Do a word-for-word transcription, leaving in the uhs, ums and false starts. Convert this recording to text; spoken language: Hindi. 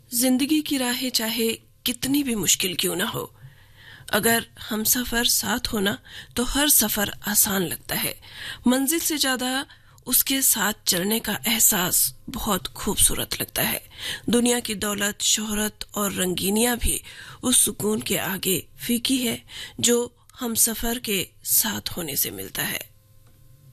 जिंदगी की राहें चाहे कितनी भी मुश्किल क्यों ना हो, अगर हम सफर साथ होना तो हर सफर आसान लगता है। मंजिल से ज्यादा उसके साथ चलने का एहसास बहुत खूबसूरत लगता है। दुनिया की दौलत, शोहरत और रंगीनियां भी उस सुकून के आगे फीकी है जो हम सफर के साथ होने से मिलता है।